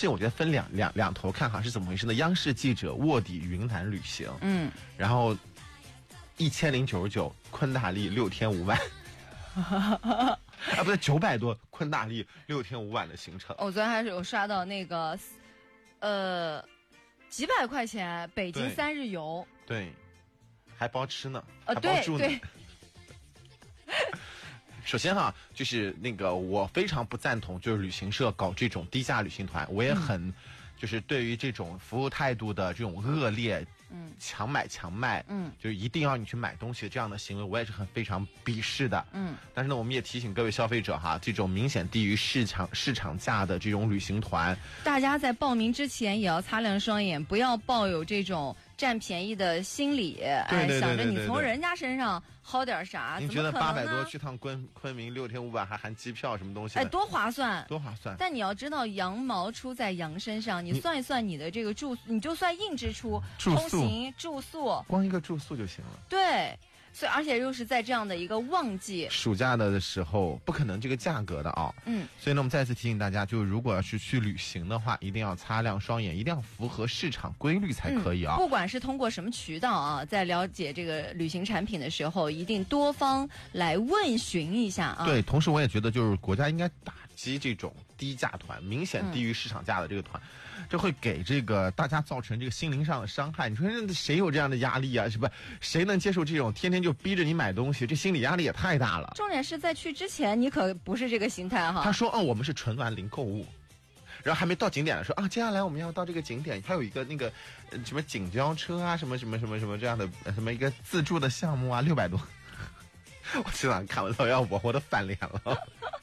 是我觉得分两头看哈，是怎么回事呢？央视记者卧底云南旅行，然后1099昆大利6天5晚。不对，900多昆大利6天5晚的行程。 我昨天还是有刷到那个，几百块钱北京3日游， 对，还包吃呢，还包住呢。首先哈，就是那个我非常不赞同，就是旅行社搞这种低价旅行团，我也很，就是对于这种服务态度的这种恶劣。强买强卖，就是一定要你去买东西这样的行为，我也是非常鄙视的。但是呢，我们也提醒各位消费者哈，这种明显低于市场价的这种旅行团， 大家在报名之前也要擦亮双眼，不要抱有这种占便宜的心理，想着你从人家身上薅点啥， 你觉得800多去趟昆明6天5晚还含机票什么东西？ 多划算， 多划算！但你要知道，羊毛出在羊身上，你算一算你的这个你就算硬支出、通行、住宿， 光一个住宿就行了。 对。所以，而且又是在这样的一个旺季， 暑假的时候，不可能这个价格的啊。所以呢，我们再次提醒大家，就如果要是去旅行的话，一定要擦亮双眼，一定要符合市场规律才可以啊。 不管是通过什么渠道啊，在了解这个旅行产品的时候，一定多方来问询一下啊。 对，同时我也觉得，就是国家应该打击这种低价团，明显低于市场价的这个团，这会给这个大家造成这个心灵上的伤害。你说谁有这样的压力啊？是吧？谁能接受这种天天就逼着你买东西，这心理压力也太大了。 重点是在去之前，你可不是这个心态哈。 他说，我们是纯玩零购物，然后还没到景点了，说接下来我们要到这个景点，它有一个那个什么景交车啊，什么这样的什么一个自助的项目啊，600多。我经常看完都要我都翻脸了。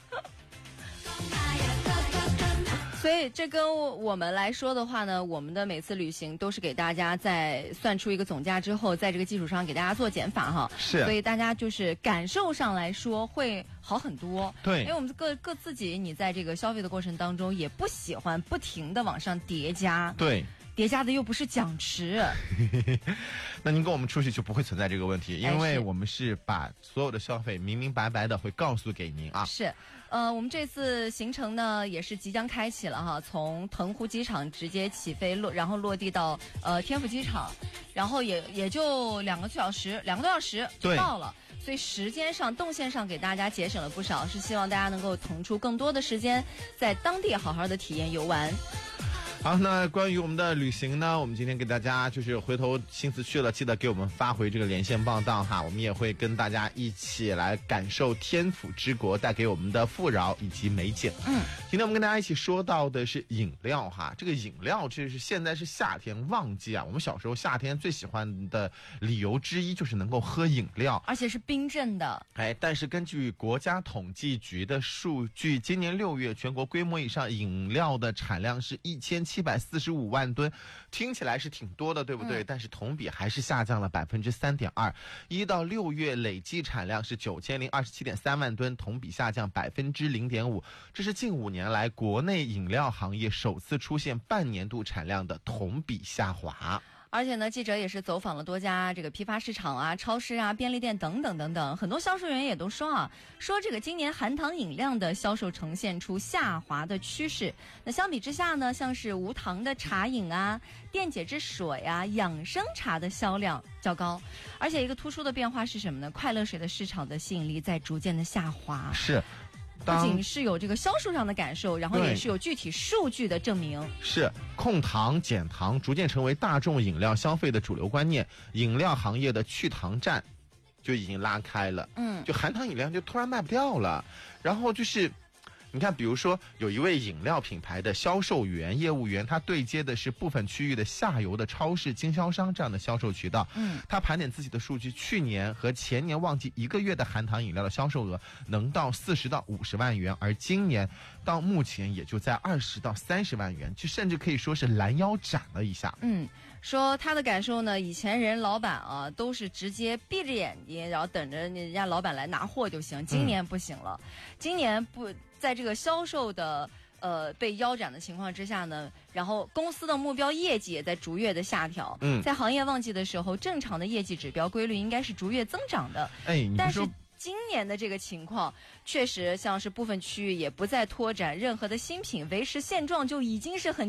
所以这跟我们来说的话呢，我们的每次旅行都是给大家在算出一个总价之后，在这个基础上给大家做减法哈。 是。 所以大家就是感受上来说会好很多。 对。 因为我们各自己，你在这个消费的过程当中也不喜欢不停的往上叠加。 对。 叠加的又不是奖池。 那您跟我们出去就不会存在这个问题，因为我们是把所有的消费明明白白的会告诉给您啊。 是。我们这次行程呢也是即将开启了哈，从腾湖机场直接起飞然后落地到天府机场，然后也就2个多小时就到了，所以时间上动线上给大家节省了不少，是希望大家能够腾出更多的时间在当地好好的体验游玩。 好，那关于我们的旅行呢，我们今天给大家就是回头心思去了，记得给我们发回这个连线报道哈，我们也会跟大家一起来感受天府之国带给我们的富饶以及美景。今天我们跟大家一起说到的是饮料哈，这个饮料这是现在是夏天旺季啊，我们小时候夏天最喜欢的理由之一就是能够喝饮料， 而且是冰镇的。 但是根据国家统计局的数据，今年6月全国规模以上饮料的产量是1745万吨，听起来是挺多的，对不对？但是同比还是下降了3.2%。1到6月累计产量是9027.3万吨，同比下降0.5%。这是近5年来国内饮料行业首次出现半年度产量的同比下滑。 而且呢，记者也是走访了多家这个批发市场啊、超市啊、便利店等等等等，很多销售员也都说这个今年含糖饮料的销售呈现出下滑的趋势。那相比之下呢，像是无糖的茶饮啊、电解质水啊、养生茶的销量较高。而且一个突出的变化是什么呢？快乐水的市场的吸引力在逐渐的下滑。 是。 不仅是有这个销售上的感受，然后也是有具体数据的证明。 是控糖减糖逐渐成为大众饮料消费的主流观念，饮料行业的去糖战就已经拉开了。就含糖饮料就突然卖不掉了，然后就是你看，比如说有一位饮料品牌的销售员、业务员，他对接的是部分区域的下游的超市经销商这样的销售渠道。他盘点自己的数据，去年和前年旺季1个月的含糖饮料的销售额能到40到50万元，而今年到目前也就在20到30万元，就甚至可以说是拦腰斩了一下。 说他的感受呢，以前人老板都是直接闭着眼睛，然后等着人家老板来拿货就行。今年不行了，今年不在这个销售的被腰斩的情况之下呢，然后公司的目标业绩也在逐月的下调。在行业旺季的时候，正常的业绩指标规律应该是逐月增长的。但是今年的这个情况确实像是部分区域也不再拓展任何的新品，维持现状就已经是很